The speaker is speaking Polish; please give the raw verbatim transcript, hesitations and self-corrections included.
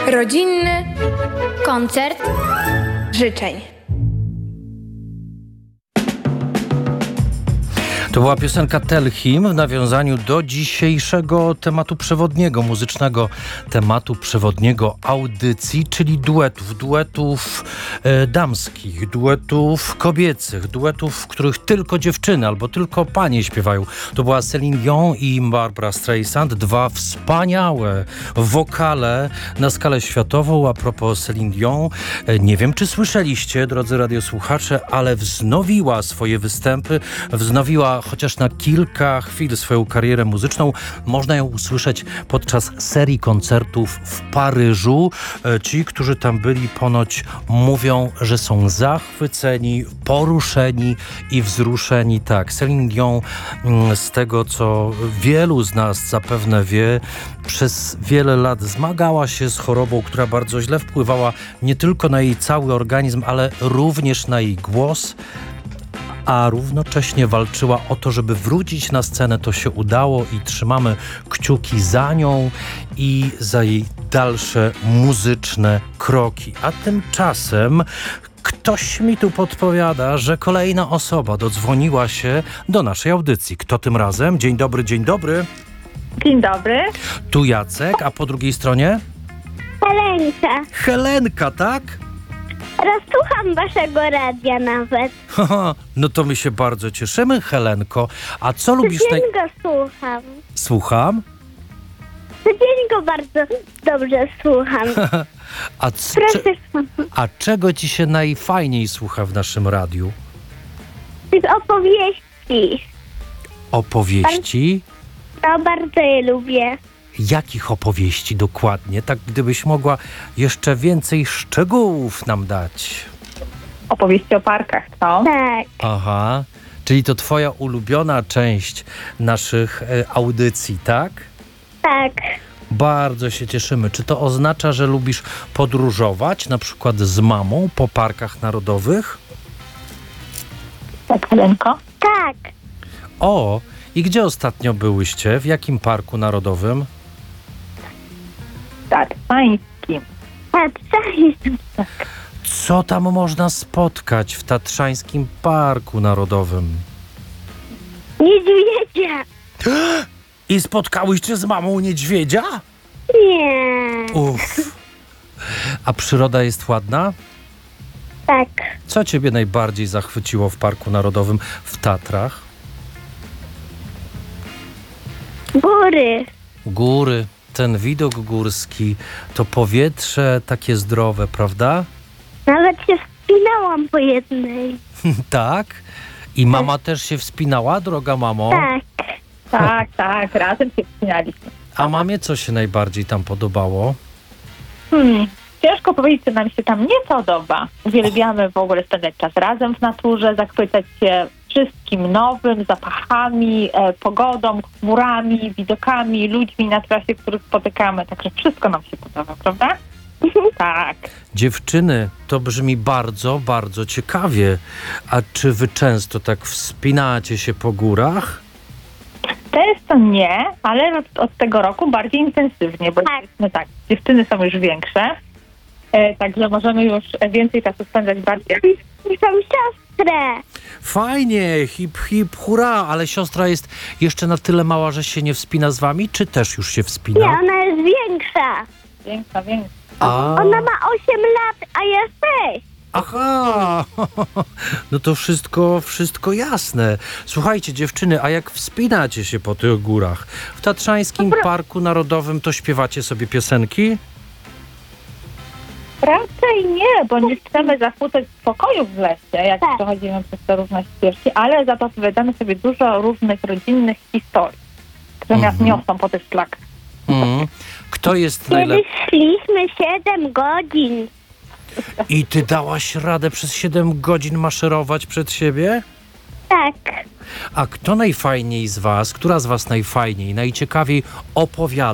Rodzinny koncert życzeń. To była piosenka Telchim w nawiązaniu do dzisiejszego tematu przewodniego, muzycznego tematu przewodniego audycji, czyli duetów, duetów e, damskich, duetów kobiecych, duetów, w których tylko dziewczyny albo tylko panie śpiewają. To była Celine Dion i Barbra Streisand, dwa wspaniałe wokale na skalę światową. A propos Celine Dion, e, nie wiem, czy słyszeliście, drodzy radiosłuchacze, ale wznowiła swoje występy, wznowiła chociaż na kilka chwil swoją karierę muzyczną. Można ją usłyszeć podczas serii koncertów w Paryżu. Ci, którzy tam byli, ponoć mówią, że są zachwyceni, poruszeni i wzruszeni. Tak, Celine Dion, z tego co wielu z nas zapewne wie, przez wiele lat zmagała się z chorobą, która bardzo źle wpływała nie tylko na jej cały organizm, ale również na jej głos, a równocześnie walczyła o to, żeby wrócić na scenę. To się udało i trzymamy kciuki za nią i za jej dalsze muzyczne kroki. A tymczasem ktoś mi tu podpowiada, że kolejna osoba dodzwoniła się do naszej audycji. Kto tym razem? Dzień dobry, dzień dobry. Dzień dobry. Tu Jacek, a po drugiej stronie? Helenka. Helenka, tak? Teraz słucham waszego radia nawet. Haha, no to my się bardzo cieszymy, Helenko. A co lubisz naj... Codziennie go słucham. Słucham? Codziennie go bardzo dobrze słucham. A, c- Proszę, cze- a czego ci się najfajniej słucha w naszym radiu? tych opowieści. Opowieści? No, bardzo je lubię. Jakich opowieści dokładnie? Tak, gdybyś mogła jeszcze więcej szczegółów nam dać. Opowieści o parkach, co? Tak. Aha, czyli to twoja ulubiona część naszych e, audycji, tak? Tak. Bardzo się cieszymy. Czy to oznacza, że lubisz podróżować, na przykład z mamą po parkach narodowych? Tak, Helenko? Tak. O, i gdzie ostatnio byłyście? W jakim parku narodowym? Tak, pańskim. Tak. Tak. Co tam można spotkać w Tatrzańskim Parku Narodowym? Niedźwiedzia. I spotkałyście z mamą niedźwiedzia? Nie. Uff. A przyroda jest ładna? Tak. Co ciebie najbardziej zachwyciło w Parku Narodowym w Tatrach? Góry. Góry, ten widok górski, to powietrze takie zdrowe, prawda? Nawet się wspinałam po jednej. Tak? I mama też się wspinała, droga mamo? Tak. Tak, tak, razem się wspinaliśmy. A mamie co się najbardziej tam podobało? Hmm, ciężko powiedzieć, co nam się tam nie podoba. Uwielbiamy w ogóle spędzać czas razem w naturze, zachwycać się wszystkim nowym, zapachami, e, pogodą, chmurami, widokami, ludźmi na trasie, których spotykamy. Także wszystko nam się podoba, prawda? Tak. Dziewczyny, to brzmi bardzo, bardzo ciekawie. A czy wy często tak wspinacie się po górach? Często nie, ale od, od tego roku bardziej intensywnie, bo Tak. jesteśmy tak, dziewczyny są już większe, e, także możemy już więcej czasu spędzać bardziej. I są siostrę. Fajnie, hip hip, hurra, ale siostra jest jeszcze na tyle mała, że się nie wspina z wami, czy też już się Nie, wspina? ona jest większa. Większa, większa. A, Ona ma osiem lat, a ja sześć. aha, no to wszystko, wszystko jasne. Słuchajcie, dziewczyny, a jak wspinacie się po tych górach? W Tatrzańskim Parku Narodowym to śpiewacie sobie piosenki? Raczej nie, bo nie chcemy zakłócać spokoju w lesie, jak Tak. przechodzimy przez te różne ścieżki, ale za to opowiadamy sobie dużo różnych rodzinnych historii, które nas Mhm. niosą po tych szlakach. Mm. Kto jest Kiedyś najlepszy? szliśmy siedem godzin. I ty dałaś radę przez siedem godzin maszerować przed siebie? Tak. A kto najfajniej z was, która z was najfajniej, najciekawiej opowiada